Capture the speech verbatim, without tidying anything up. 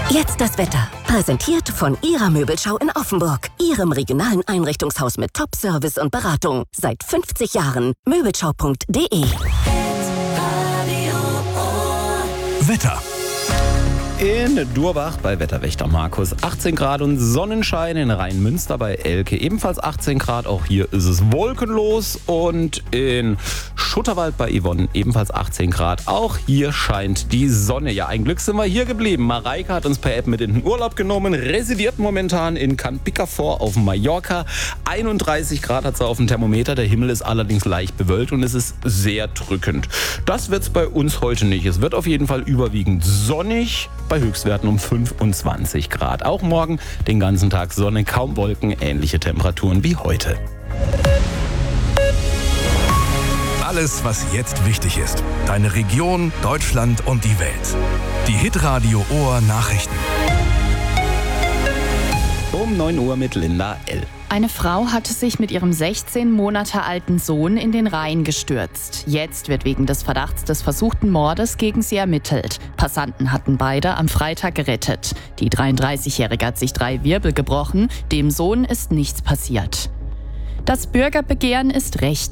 Jetzt das Wetter. Präsentiert von Ihrer Möbelschau in Offenburg. Ihrem regionalen Einrichtungshaus mit Top-Service und Beratung. Seit fünfzig Jahren. Möbelschau punkt de. Wetter. In Durbach bei Wetterwächter Markus achtzehn Grad und Sonnenschein, in Rheinmünster bei Elke ebenfalls achtzehn Grad, auch hier ist es wolkenlos, und in Schutterwald bei Yvonne ebenfalls achtzehn Grad, auch hier scheint die Sonne. Ja, ein Glück sind wir hier geblieben. Mareike hat uns per App mit in den Urlaub genommen, residiert momentan in Can Picafort auf Mallorca. einunddreißig Grad hat sie auf dem Thermometer, der Himmel ist allerdings leicht bewölkt und es ist sehr drückend. Das wird's bei uns heute nicht. Es wird auf jeden Fall überwiegend sonnig, bei Höchstwerten um fünfundzwanzig Grad. Auch morgen den ganzen Tag Sonne, kaum Wolken, ähnliche Temperaturen wie heute. Alles, was jetzt wichtig ist. Deine Region, Deutschland und die Welt. Die Hitradio Ohr Nachrichten. Um neun Uhr mit Linda L. Eine Frau hatte sich mit ihrem sechzehn Monate alten Sohn in den Rhein gestürzt. Jetzt wird wegen des Verdachts des versuchten Mordes gegen sie ermittelt. Passanten hatten beide am Freitag gerettet. Die dreiunddreißigjährige hat sich drei Wirbel gebrochen. Dem Sohn ist nichts passiert. Das Bürgerbegehren ist recht